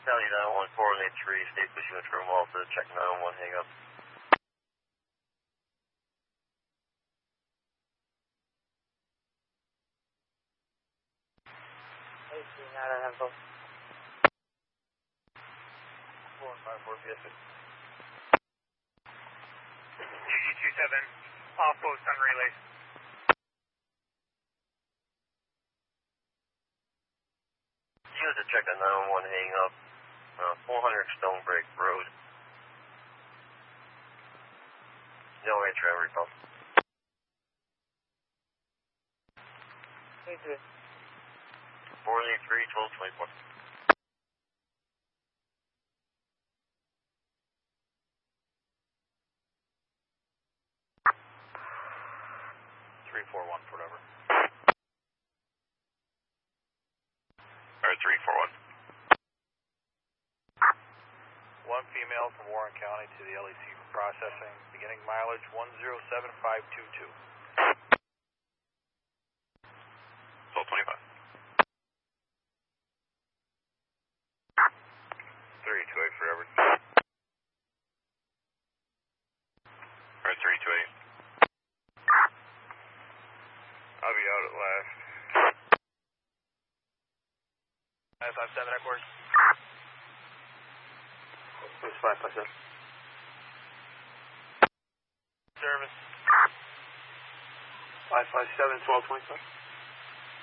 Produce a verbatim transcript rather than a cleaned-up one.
Tally nine one four one eight three, stay pushing with room Alpha, check nine one one, hang up. eighteen, I don't have both. four one five four, yes sir. G G two seven, off post on relays. You have to check on nine one one, hang up. Uh, four hundred Stonebreak Road. No entry, I recall. three three. four eight three, twelve twenty-four. three four one, whatever. Alright, three four one. One female from Warren County to the L E C for processing, beginning mileage one zero seven five two two. twelve twenty-five. three two eight forever. Alright, three two eight. I'll be out at last. nine five seven, Eckworth. It's five five seven. Service. five five seven, twelve twenty-five.